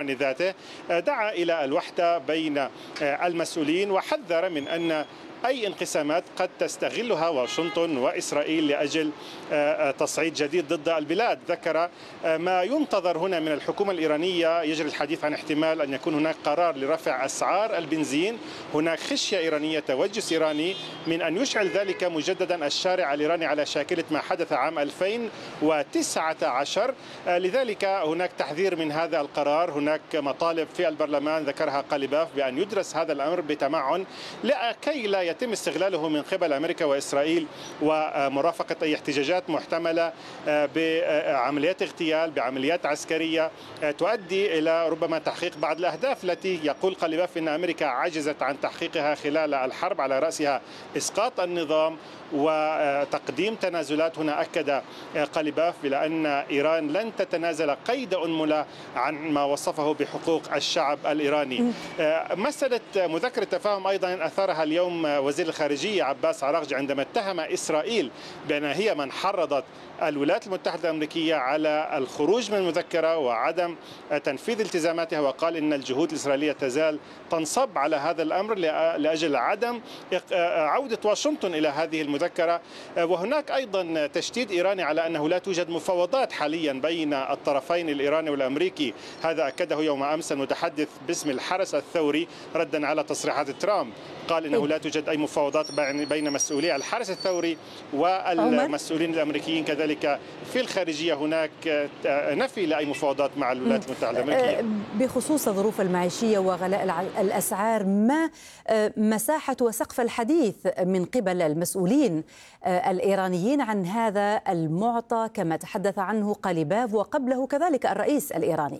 بشأن ذاته، دعا إلى الوحدة بين المسؤولين وحذر من أن أي انقسامات قد تستغلها واشنطن وإسرائيل لأجل تصعيد جديد ضد البلاد. ذكر ما ينتظر هنا من الحكومة الإيرانية، يجري الحديث عن احتمال أن يكون هناك قرار لرفع أسعار البنزين. هناك خشية إيرانية، توجس إيراني من أن يشعل ذلك مجددا الشارع الإيراني على شاكلة ما حدث عام 2019. لذلك هناك تحذير من هذا القرار. هناك مطالب في البرلمان ذكرها قليباف بأن يدرس هذا الأمر بتمعن لكي لا يتم استغلاله من قبل أمريكا وإسرائيل ومرافقة أي احتجاجات محتملة بعمليات اغتيال، بعمليات عسكرية تؤدي إلى ربما تحقيق بعض الأهداف التي يقول قليباف أن أمريكا عجزت عن تحقيقها خلال الحرب، على رأسها إسقاط النظام وتقديم تنازلات. هنا أكد قليباف بأن إيران لن تتنازل قيد أنملة عن ما وصفه بحقوق الشعب الإيراني. مسألة مذكرة التفاهم أيضا أثارها اليوم وزير الخارجية عباس عراقجي عندما اتهم إسرائيل بأنها هي من حرضت الولايات المتحدة الأمريكية على الخروج من المذكرة وعدم تنفيذ التزاماتها، وقال إن الجهود الإسرائيلية تزال تنصب على هذا الأمر لأجل عدم عودة واشنطن إلى هذه المذكرة. وهناك أيضا تشديد إيراني على أنه لا توجد مفاوضات حاليا بين الطرفين الإيراني والأمريكي. هذا أكده يوم أمس المتحدث باسم الحرس الثوري ردا على تصريحات ترامب، قال إنه لا توجد أي مفاوضات بين مسؤولي الحرس الثوري والمسؤولين الأمريكيين. كذلك في الخارجية هناك نفي لأي مفاوضات مع الولايات المتحدة الأمريكية. بخصوص الظروف المعيشية وغلاء الأسعار، ما مساحة وسقف الحديث من قبل المسؤولين الإيرانيين عن هذا المعطى كما تحدث عنه قليباف وقبله كذلك الرئيس الإيراني؟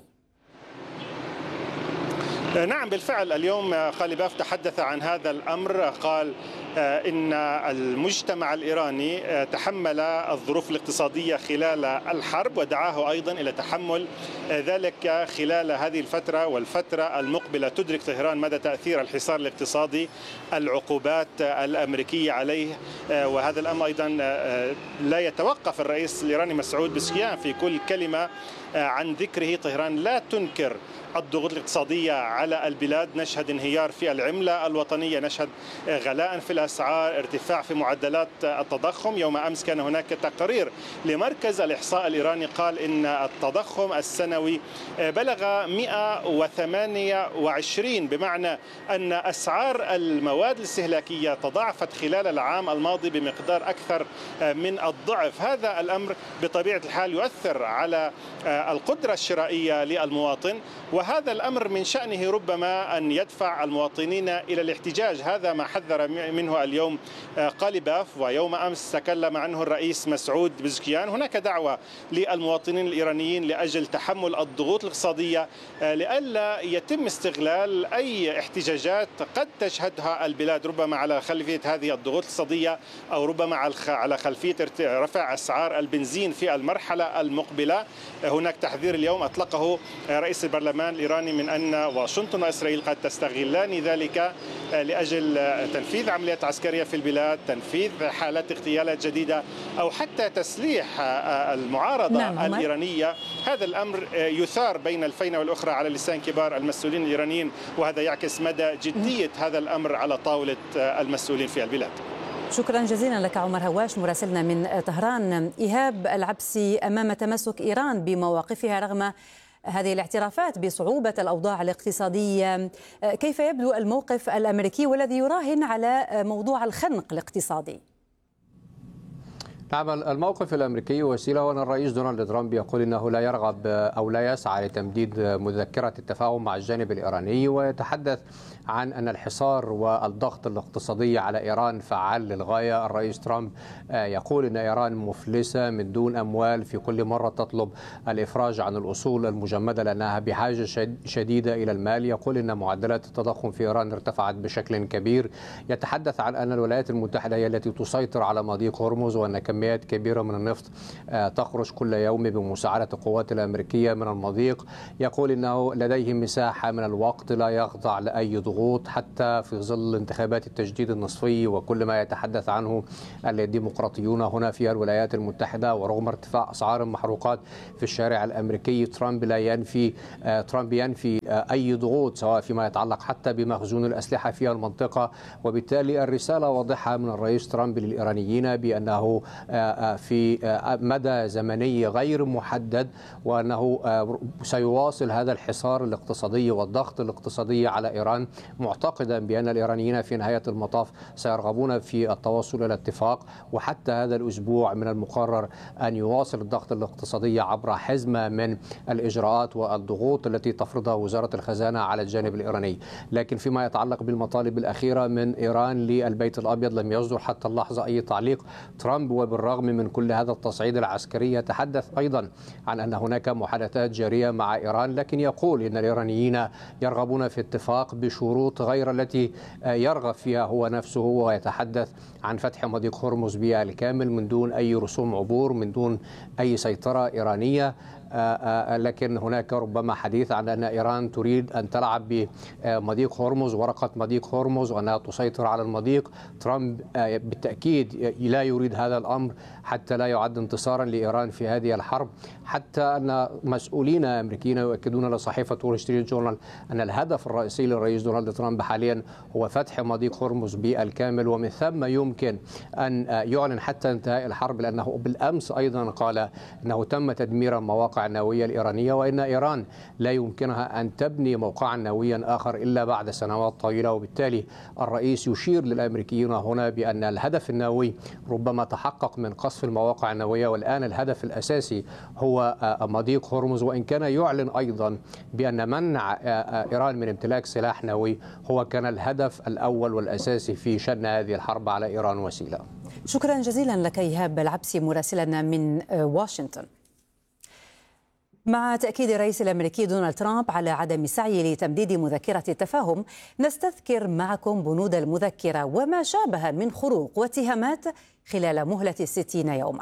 نعم بالفعل اليوم قليباف تحدث عن هذا الأمر، قال إن المجتمع الإيراني تحمل الظروف الاقتصادية خلال الحرب ودعاه أيضا إلى تحمل ذلك خلال هذه الفترة والفترة المقبلة. تدرك طهران مدى تأثير الحصار الاقتصادي، العقوبات الأمريكية عليه، وهذا الأمر أيضا لا يتوقف الرئيس الإيراني مسعود بزكيان في كل كلمة عن ذكره. طهران لا تنكر الضغوط الاقتصادية على البلاد، نشهد انهيار في العملة الوطنية، نشهد غلاء في الأسعار، ارتفاع في معدلات التضخم. يوم أمس كان هناك تقرير لمركز الإحصاء الإيراني قال إن التضخم السنوي بلغ 128، بمعنى أن أسعار المواد الاستهلاكية تضاعفت خلال العام الماضي بمقدار أكثر من الضعف. هذا الأمر بطبيعة الحال يؤثر على القدرة الشرائية للمواطن، وهذا الأمر من شأنه ربما أن يدفع المواطنين إلى الاحتجاج. هذا ما حذر منه اليوم قليباف، ويوم أمس تكلم عنه الرئيس مسعود بزكيان. هناك دعوة للمواطنين الإيرانيين لأجل تحمل الضغوط الاقتصادية لئلا يتم استغلال أي احتجاجات قد تشهدها البلاد ربما على خلفية هذه الضغوط الاقتصادية، أو ربما على خلفية رفع أسعار البنزين في المرحلة المقبلة. هناك تحذير اليوم أطلقه رئيس البرلمان الإيراني من أن واشنطن وإسرائيل قد تستغلان ذلك لأجل تنفيذ عمليات عسكرية في البلاد، تنفيذ حالات اغتيالات جديدة، أو حتى تسليح المعارضة الإيرانية. هذا الأمر يثار بين الفينة والأخرى على لسان كبار المسؤولين الإيرانيين، وهذا يعكس مدى جدية هذا الأمر على طاولة المسؤولين في البلاد. شكرا جزيلا لك عمر هواش مراسلنا من طهران. إيهاب العبسي، أمام تمسك إيران بمواقفها رغم هذه الاعترافات بصعوبة الأوضاع الاقتصادية، كيف يبدو الموقف الأمريكي والذي يراهن على موضوع الخنق الاقتصادي؟ نعم، الموقف الأمريكي وسيلة، وأن الرئيس دونالد ترامب يقول إنه لا يرغب أو لا يسعى لتمديد مذكرة التفاهم مع الجانب الإيراني، ويتحدث عن أن الحصار والضغط الاقتصادي على إيران فعال للغاية. الرئيس ترامب يقول إن إيران مفلسة من دون أموال، في كل مرة تطلب الإفراج عن الأصول المجمدة لأنها بحاجة شديدة إلى المال. يقول إن معدلات التضخم في إيران ارتفعت بشكل كبير. يتحدث عن أن الولايات المتحدة هي التي تسيطر على مضيق هرمز، وأن كمية كميات كبيرة من النفط تخرج كل يوم بمساعدة القوات الأمريكية من المضيق. يقول إنه لديه مساحة من الوقت لا يخضع لأي ضغوط حتى في ظل انتخابات التجديد النصفي وكل ما يتحدث عنه الديمقراطيون هنا في الولايات المتحدة. ورغم ارتفاع أسعار المحروقات في الشارع الأمريكي، ترامب ينفي أي ضغوط سواء فيما يتعلق حتى بمخزون الأسلحة في المنطقة. وبالتالي الرسالة واضحة من الرئيس ترامب للإيرانيين بأنه في مدى زمني غير محدد، وأنه سيواصل هذا الحصار الاقتصادي والضغط الاقتصادي على إيران، معتقدا بأن الإيرانيين في نهاية المطاف سيرغبون في التوصل إلى اتفاق. وحتى هذا الأسبوع من المقرر أن يواصل الضغط الاقتصادي عبر حزمة من الإجراءات والضغوط التي تفرضها وزارة الخزانة على الجانب الإيراني. لكن فيما يتعلق بالمطالب الأخيرة من إيران للبيت الأبيض لم يصدر حتى اللحظة أي تعليق. ترامب وبالرغم من كل هذا التصعيد العسكري يتحدث أيضا عن أن هناك محادثات جارية مع إيران، لكن يقول إن الإيرانيين يرغبون في اتفاق بشروط غير التي يرغب فيها هو نفسه، ويتحدث عن فتح مضيق هرمز بالكامل من دون أي رسوم عبور، من دون أي سيطرة إيرانية. لكن هناك ربما حديث عن أن إيران تريد أن تلعب بمضيق هرمز، ورقة مضيق هرمز، وأنها تسيطر على المضيق. ترامب بالتأكيد لا يريد هذا الأمر حتى لا يعد انتصارا لإيران في هذه الحرب. حتى أن مسؤولين أمريكيين يؤكدون لصحيفة وول ستريت جورنال أن الهدف الرئيسي للرئيس دونالد ترامب حاليا هو فتح مضيق هرمز بالكامل، ومن ثم يمكن أن يعلن حتى انتهاء الحرب، لأنه بالأمس أيضا قال أنه تم تدمير مواقع النووية الإيرانية، وإن إيران لا يمكنها أن تبني موقعا نوويا آخر إلا بعد سنوات طويلة. وبالتالي الرئيس يشير للأمريكيين هنا بأن الهدف النووي ربما تحقق من قصف المواقع النووية، والآن الهدف الأساسي هو مضيق هرمز. وإن كان يعلن أيضا بأن منع إيران من امتلاك سلاح نووي هو كان الهدف الأول والأساسي في شن هذه الحرب على إيران وسيلة. شكرا جزيلا لك إيهاب العبسي مراسلنا من واشنطن. مع تأكيد الرئيس الأمريكي دونالد ترامب على عدم سعيه لتمديد مذكرة التفاهم، نستذكر معكم بنود المذكرة وما شابه من خروق واتهامات خلال مهلة 60 يوما.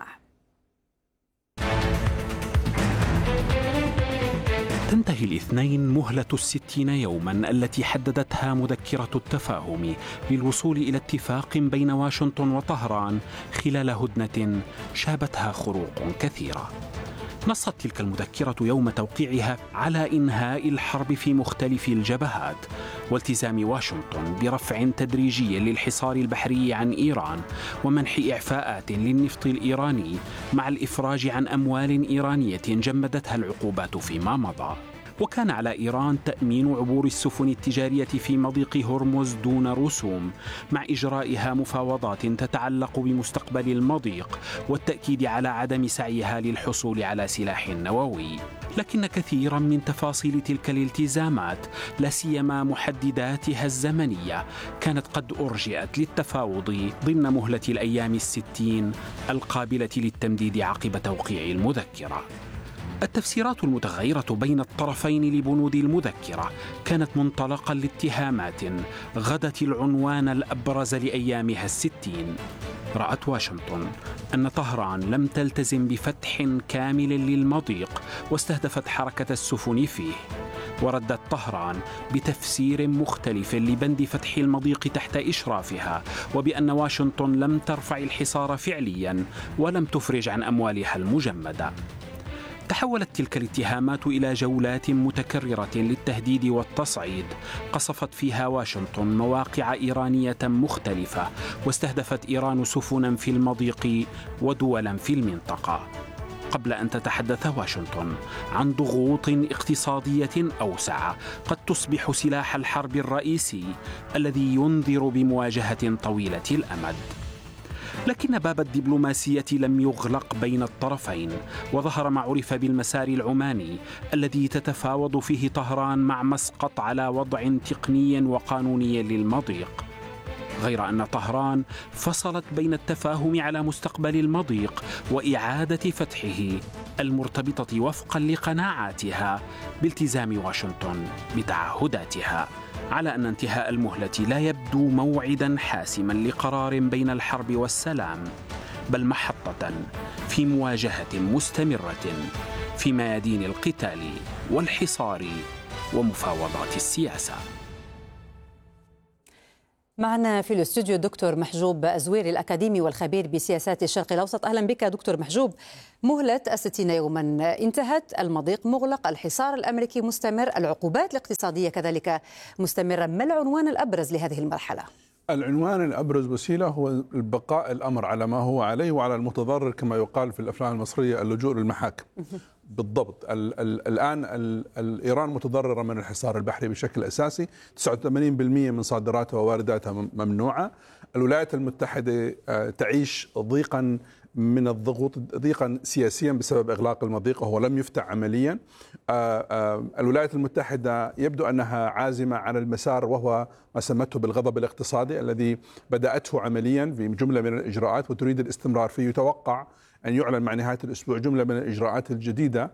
تنتهي الاثنين مهلة 60 يوما التي حددتها مذكرة التفاهم للوصول إلى اتفاق بين واشنطن وطهران خلال هدنة شابتها خروق كثيرة. نصت تلك المذكرة يوم توقيعها على إنهاء الحرب في مختلف الجبهات، والتزام واشنطن برفع تدريجي للحصار البحري عن إيران، ومنح إعفاءات للنفط الإيراني، مع الإفراج عن أموال إيرانية جمدتها العقوبات فيما مضى. وكان على إيران تأمين عبور السفن التجارية في مضيق هرمز دون رسوم، مع إجرائها مفاوضات تتعلق بمستقبل المضيق والتأكيد على عدم سعيها للحصول على سلاح نووي. لكن كثيرا من تفاصيل تلك الالتزامات، لا سيما محدداتها الزمنية، كانت قد أرجئت للتفاوض ضمن مهلة الأيام 60 القابلة للتمديد عقب توقيع المذكرة. التفسيرات المتغيرة بين الطرفين لبنود المذكرة كانت منطلقا لاتهامات غدت العنوان الأبرز لأيامها 60. رأت واشنطن أن طهران لم تلتزم بفتح كامل للمضيق واستهدفت حركة السفن فيه، وردت طهران بتفسير مختلف لبند فتح المضيق تحت إشرافها، وبأن واشنطن لم ترفع الحصار فعليا ولم تفرج عن أموالها المجمدة. تحولت تلك الاتهامات إلى جولات متكررة للتهديد والتصعيد، قصفت فيها واشنطن مواقع إيرانية مختلفة، واستهدفت إيران سفنا في المضيق ودولا في المنطقة، قبل أن تتحدث واشنطن عن ضغوط اقتصادية أوسع قد تصبح سلاح الحرب الرئيسي الذي ينذر بمواجهة طويلة الأمد. لكن باب الدبلوماسية لم يغلق بين الطرفين، وظهر ما عرف بالمسار العماني الذي تتفاوض فيه طهران مع مسقط على وضع تقني وقانوني للمضيق. غير أن طهران فصلت بين التفاهم على مستقبل المضيق وإعادة فتحه المرتبطة وفقا لقناعاتها بالتزام واشنطن بتعهداتها، على أن انتهاء المهلة لا يبدو موعدا حاسما لقرار بين الحرب والسلام، بل محطة في مواجهة مستمرة في ميادين القتال والحصار ومفاوضات السياسة. معنا في الاستوديو الدكتور محجوب أزويري الأكاديمي والخبير بسياسات الشرق الأوسط. أهلا بك دكتور محجوب. مهلة 60 يوما انتهت، المضيق مغلق، الحصار الأمريكي مستمر، العقوبات الاقتصادية كذلك مستمرة. ما العنوان الأبرز لهذه المرحلة؟ العنوان الأبرز وسيلة هو البقاء الأمر على ما هو عليه، وعلى المتضرر كما يقال في الأفلام المصرية اللجوء للمحاكم. بالضبط. الآن إيران متضررة من الحصار البحري بشكل أساسي، 89% من صادراتها ووارداتها ممنوعة. الولايات المتحدة تعيش ضيقا من الضغوط، ضيقا سياسيا بسبب إغلاق المضيق وهو لم يفتح عمليا. الولايات المتحدة يبدو أنها عازمة على المسار وهو ما سمته بالغضب الاقتصادي الذي بدأته عمليا في جملة من الإجراءات وتريد الاستمرار فيه. يتوقع أن يعلن مع نهاية الأسبوع جملة من الإجراءات الجديدة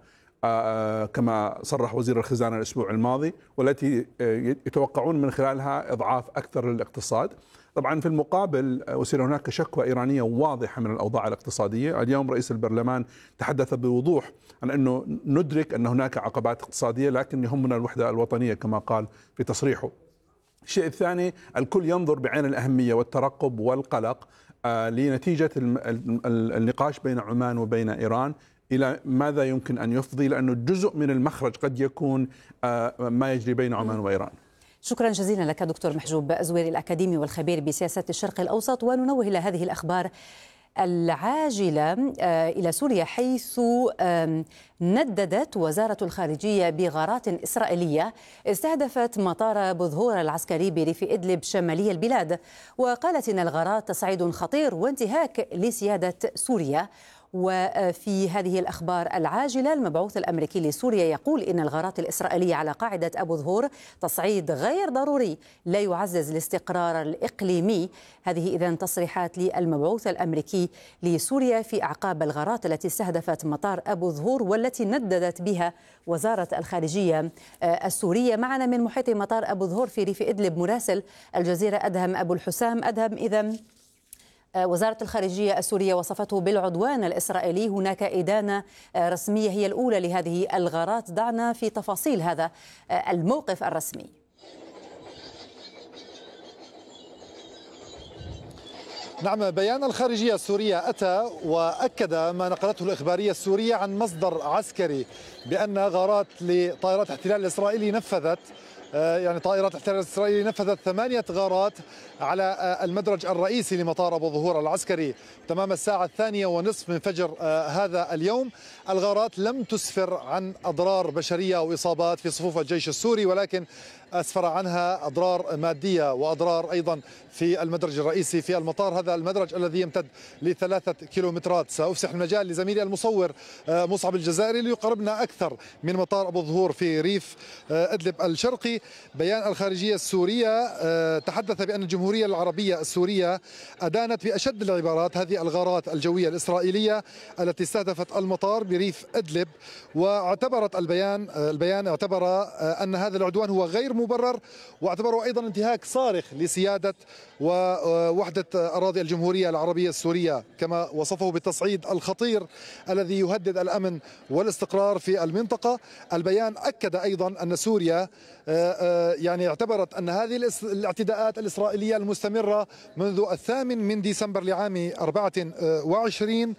كما صرح وزير الخزانة الأسبوع الماضي، والتي يتوقعون من خلالها إضعاف أكثر للاقتصاد. طبعا في المقابل وسير هناك شكوى إيرانية واضحة من الأوضاع الاقتصادية. اليوم رئيس البرلمان تحدث بوضوح عن أنه ندرك أن هناك عقبات اقتصادية لكن يهمنا الوحدة الوطنية كما قال في تصريحه. الشيء الثاني، الكل ينظر بعين الأهمية والترقب والقلق لنتيجة النقاش بين عمان وبين إيران إلى ماذا يمكن أن يفضي، لأنه جزء من المخرج قد يكون ما يجري بين عمان وإيران. شكرا جزيلا لك دكتور محجوب أزويري الأكاديمي والخبير بسياسة الشرق الأوسط. وننوه إلى هذه الأخبار العاجلة إلى سوريا، حيث نددت وزارة الخارجية بغارات إسرائيلية استهدفت مطار بوذهور العسكري بريف إدلب شمالي البلاد، وقالت إن الغارات تصعيد خطير وانتهاك لسيادة سوريا. وفي هذه الأخبار العاجلة، المبعوث الأمريكي لسوريا يقول إن الغارات الإسرائيلية على قاعدة أبو ظهور تصعيد غير ضروري لا يعزز الاستقرار الإقليمي. هذه إذن تصريحات للمبعوث الأمريكي لسوريا في أعقاب الغارات التي استهدفت مطار أبو ظهور والتي نددت بها وزارة الخارجية السورية. معنا من محيط مطار أبو ظهور في ريف إدلب مراسل الجزيرة أدهم أبو الحسام. أدهم، إذن وزارة الخارجية السورية وصفته بالعدوان الإسرائيلي، هناك إدانة رسمية هي الأولى لهذه الغارات. دعنا في تفاصيل هذا الموقف الرسمي. نعم، بيان الخارجية السورية أتى وأكد ما نقلته الإخبارية السورية عن مصدر عسكري بأن غارات لطائرات الاحتلال الإسرائيلي نفذت طائرات الاحتلال الإسرائيلي نفذت 8 غارات على المدرج الرئيسي لمطار أبو ظهور العسكري تمام الساعة 2:30 من فجر هذا اليوم. الغارات لم تسفر عن أضرار بشرية أو إصابات في صفوف الجيش السوري، ولكن أسفر عنها أضرار مادية وأضرار أيضا في المدرج الرئيسي في المطار، هذا المدرج الذي يمتد ل3 كيلومترات. سأفسح المجال لزميلي المصور مصعب الجزائري ليقربنا أكثر من مطار أبو ظهور في ريف إدلب الشرقي. بيان الخارجية السورية تحدث بأن الجمهورية العربية السورية أدانت بأشد العبارات هذه الغارات الجوية الإسرائيلية التي استهدفت المطار بريف إدلب، واعتبرت البيان اعتبر أن هذا العدوان هو غير مبرر، واعتبره أيضا انتهاك صارخ لسيادة ووحدة أراضي الجمهورية العربية السورية، كما وصفه بالتصعيد الخطير الذي يهدد الأمن والاستقرار في المنطقة. البيان أكد أيضا أن سوريا اعتبرت أن هذه الاعتداءات الإسرائيلية المستمرة منذ 8 ديسمبر لعام 24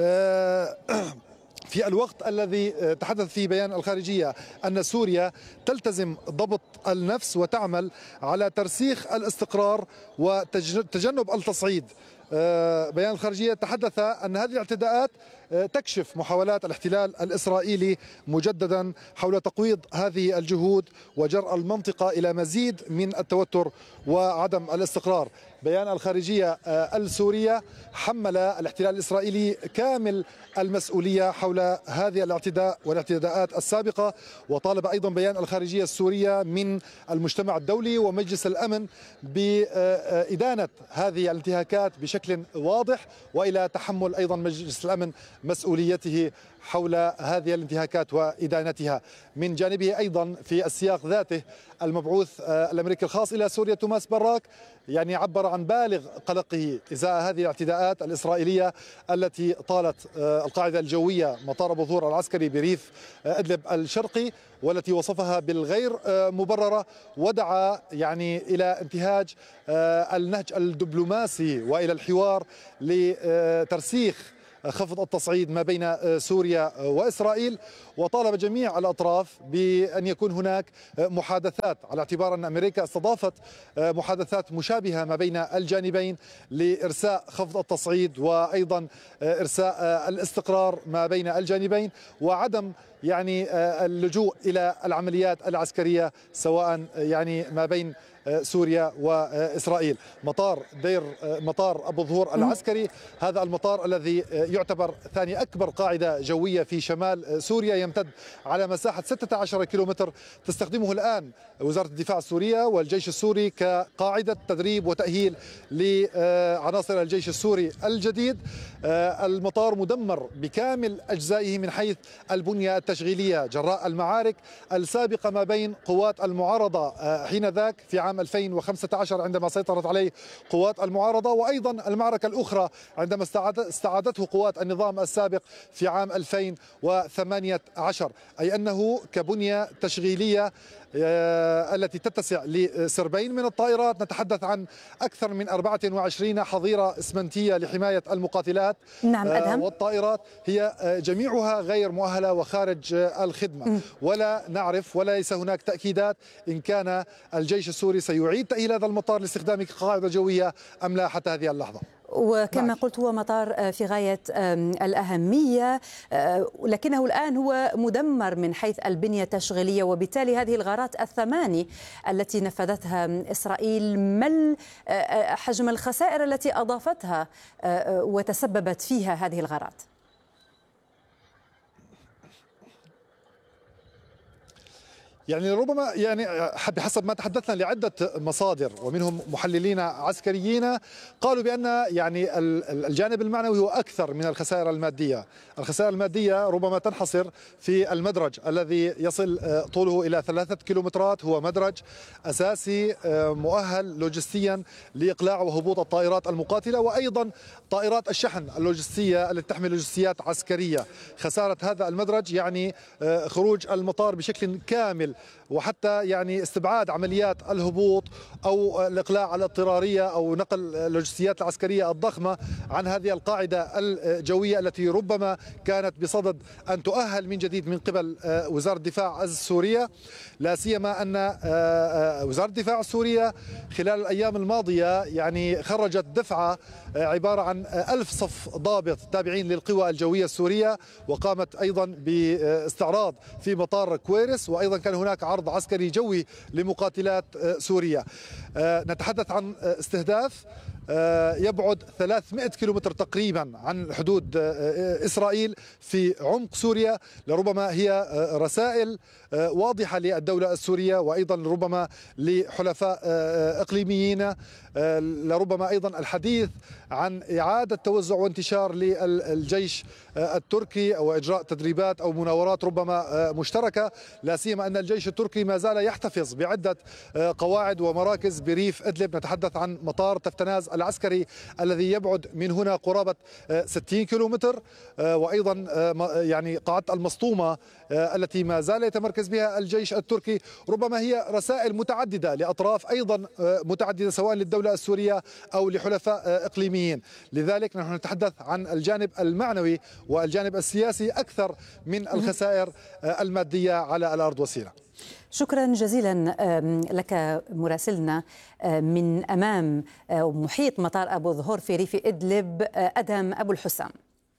في الوقت الذي تحدث فيه بيان الخارجية أن سوريا تلتزم ضبط النفس وتعمل على ترسيخ الاستقرار وتجنب التصعيد. بيان الخارجية تحدث أن هذه الاعتداءات تكشف محاولات الاحتلال الإسرائيلي مجددا حول تقويض هذه الجهود وجرء المنطقة إلى مزيد من التوتر وعدم الاستقرار. بيان الخارجية السورية حمل الاحتلال الإسرائيلي كامل المسؤولية حول هذه الاعتداء والاعتداءات السابقة، وطالب أيضا بيان الخارجية السورية من المجتمع الدولي ومجلس الأمن بإدانة هذه الانتهاكات بشكل واضح، وإلى تحمل أيضا مجلس الأمن مسؤوليته حول هذه الانتهاكات وإدانتها. من جانبه أيضا في السياق ذاته المبعوث الأمريكي الخاص إلى سوريا توماس براك يعني عبر عن بالغ قلقه إزاء هذه الاعتداءات الإسرائيلية التي طالت القاعدة الجوية مطار أبو ظهور العسكري بريف إدلب الشرقي، والتي وصفها بالغير مبررة، ودعا يعني إلى انتهاج النهج الدبلوماسي وإلى الحوار لترسيخ خفض التصعيد ما بين سوريا وإسرائيل، وطالب جميع الأطراف بأن يكون هناك محادثات، على اعتبار أن أمريكا استضافت محادثات مشابهة ما بين الجانبين لإرساء خفض التصعيد وأيضا إرساء الاستقرار ما بين الجانبين، وعدم يعني اللجوء إلى العمليات العسكرية سواء يعني ما بين سوريا وإسرائيل. مطار أبو ظهور العسكري، هذا المطار الذي يعتبر ثاني أكبر قاعدة جوية في شمال سوريا، يمتد على مساحة 16 كيلومتر، تستخدمه الآن وزارة الدفاع السورية والجيش السوري كقاعدة تدريب وتأهيل لعناصر الجيش السوري الجديد. المطار مدمر بكامل أجزائه من حيث البنية التشغيلية جراء المعارك السابقة ما بين قوات المعارضة حينذاك في عام 2015 عندما سيطرت عليه قوات المعارضة، وأيضا المعركة الأخرى عندما استعادته قوات النظام السابق في عام 2018، أي أنه كبنية تشغيلية التي تتسع لسربين من الطائرات، نتحدث عن أكثر من 24 حظيرة إسمنتية لحماية المقاتلات. نعم أدهم. والطائرات هي جميعها غير مؤهلة وخارج الخدمة، ولا نعرف وليس هناك تأكيدات إن كان الجيش السوري سيعيد تأهيل هذا المطار لاستخدامه كقاعدة جوية أم لا حتى هذه اللحظة. وكما قلت هو مطار في غاية الأهمية، لكنه الآن هو مدمر من حيث البنية التشغيلية، وبالتالي هذه الغارات الثماني التي نفذتها إسرائيل ما حجم الخسائر التي أضافتها وتسببت فيها هذه الغارات؟ يعني ربما يعني بحسب ما تحدثنا لعدة مصادر ومنهم محللين عسكريين قالوا بأن يعني الجانب المعنوي هو أكثر من الخسائر المادية. الخسائر المادية ربما تنحصر في المدرج الذي يصل طوله إلى 3 كيلومترات، هو مدرج أساسي مؤهل لوجستيا لإقلاع وهبوط الطائرات المقاتلة، وأيضا طائرات الشحن اللوجستية التي تحمل لوجستيات عسكرية. خسارة هذا المدرج يعني خروج المطار بشكل كامل، وحتى يعني استبعاد عمليات الهبوط أو الإقلاع الاضطرارية أو نقل اللوجستيات العسكرية الضخمة عن هذه القاعدة الجوية التي ربما كانت بصدد أن تؤهل من جديد من قبل وزارة الدفاع السورية. لا سيما أن وزارة الدفاع السورية خلال الأيام الماضية يعني خرجت دفعة عبارة عن 1000 صف ضابط تابعين للقوى الجوية السورية، وقامت أيضا باستعراض في مطار كويرس، وأيضا كان هناك عرض عسكري جوي لمقاتلات سوريا. نتحدث عن استهداف يبعد 300 كيلومتر تقريبا عن حدود إسرائيل في عمق سوريا، لربما هي رسائل واضحة للدولة السورية وأيضا ربما لحلفاء إقليميين، لربما أيضا الحديث عن إعادة توزع وانتشار للجيش التركي أو إجراء تدريبات أو مناورات ربما مشتركة، لا سيما أن الجيش التركي ما زال يحتفظ بعدة قواعد ومراكز بريف إدلب. نتحدث عن مطار تفتناز العسكري الذي يبعد من هنا قرابة 60 كيلومتر، وأيضا يعني قاعدة المسطومة التي ما زال يتمركز بها الجيش التركي. ربما هي رسائل متعددة لأطراف أيضا متعددة سواء للدولة السورية أو لحلفاء إقليميين. لذلك نحن نتحدث عن الجانب المعنوي والجانب السياسي أكثر من الخسائر المادية على الأرض والسيرة. شكرا جزيلا لك مراسلنا من أمام محيط مطار أبو ظهور في ريف إدلب أدهم أبو الحسام.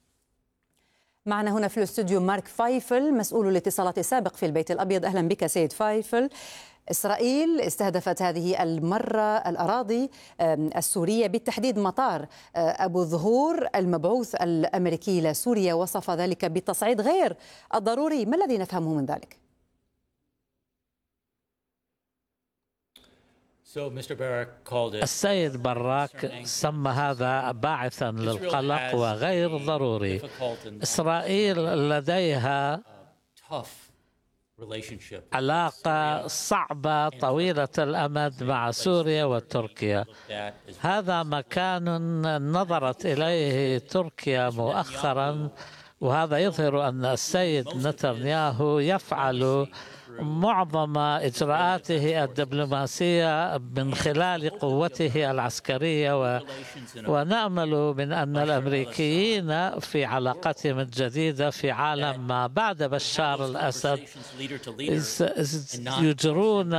معنا هنا في الاستوديو مارك فايفل مسؤول الاتصالات السابق في البيت الأبيض. أهلا بك سيد فايفل. إسرائيل استهدفت هذه المرة الأراضي السورية بالتحديد مطار أبو ظهور. المبعوث الأمريكي لسوريا وصف ذلك بالتصعيد غير الضروري، ما الذي نفهمه من ذلك؟ السيد باراك سمى هذا باعثا للقلق وغير ضروري. إسرائيل لديها علاقة صعبة طويلة الأمد مع سوريا وتركيا. هذا مكان نظرت إليه تركيا مؤخرا، وهذا يظهر أن السيد نتنياهو يفعل معظم إجراءاته الدبلوماسية من خلال قوته العسكرية، ونأمل من أن الأمريكيين في علاقتهم الجديدة في عالم ما بعد بشار الأسد يجرون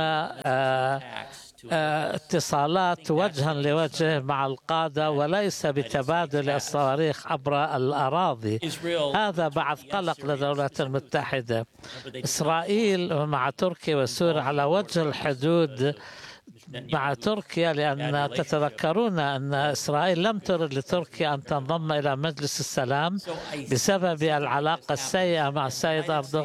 اتصالات وجها لوجه مع القادة وليس بتبادل الصواريخ عبر الأراضي. هذا بعد قلق للولايات المتحدة. إسرائيل مع تركيا وسوريا على وجه الحدود مع تركيا، لأن تتذكرون أن إسرائيل لم ترد لتركيا أن تنضم إلى مجلس السلام بسبب العلاقة السيئة مع السيد أردوغان.